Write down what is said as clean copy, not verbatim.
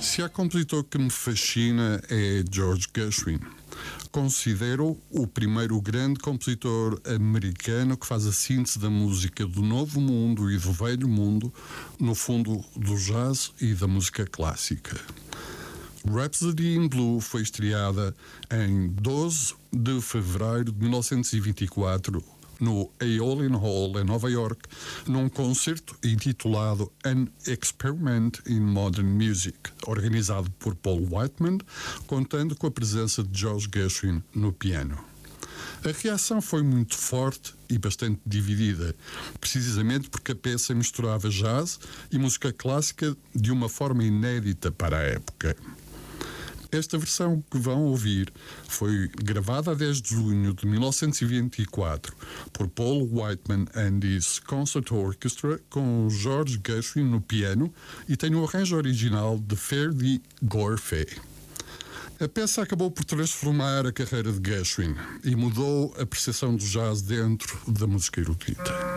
Se há compositor que me fascina é George Gershwin. Considero o primeiro grande compositor americano que faz a síntese da música do Novo Mundo e do Velho Mundo, no fundo do jazz e da música clássica. Rhapsody in Blue foi estreada em 12 de fevereiro de 1924 no Aeolian Hall, em Nova York, num concerto intitulado An Experiment in Modern Music, organizado por Paul Whiteman, contando com a presença de George Gershwin no piano. A reação foi muito forte e bastante dividida, precisamente porque a peça misturava jazz e música clássica de uma forma inédita para a época. Esta versão que vão ouvir foi gravada a 10 de junho de 1924 por Paul Whiteman and his Concert Orchestra, com George Gershwin no piano, e tem o arranjo original de Ferdi Gorfé. A peça acabou por transformar a carreira de Gershwin e mudou a percepção do jazz dentro da música erudita.